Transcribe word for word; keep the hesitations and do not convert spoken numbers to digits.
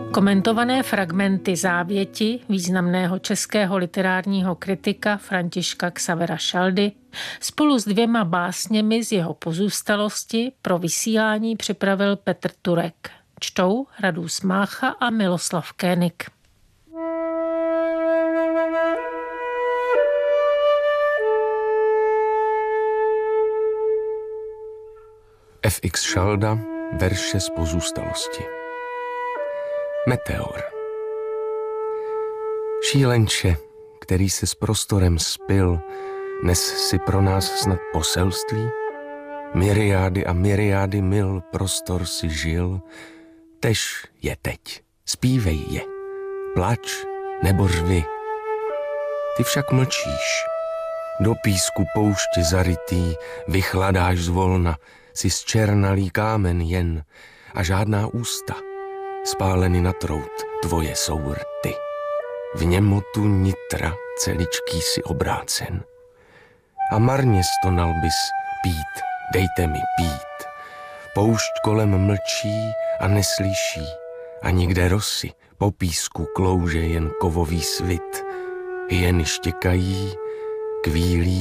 Komentované fragmenty Závěti významného českého literárního kritika Františka Xavera Šaldy spolu s dvěma básněmi z jeho pozůstalosti pro vysílání připravil Petr Turek. Čtou Radus Mácha a Miloslav Kénik. F X Šalda, verše z pozůstalosti. Meteor. Šílenče, který se s prostorem spil, nes si pro nás snad poselství? Myriády a myriády mil prostor si žil, tež je teď, zpívej je, plač nebo řvi. Ty však mlčíš, do písku pouště zarytý, vychladáš zvolna, si zčernalý kámen jen a žádná ústa, spáleny na trout, tvoje jsou rty. V němotu nitra celičký si obrácen. A marně stonal bys pít, dejte mi pít. Poušť kolem mlčí a neslyší, a nikde rosy po písku klouže jen kovový svit. Hyeny štěkají, kvílí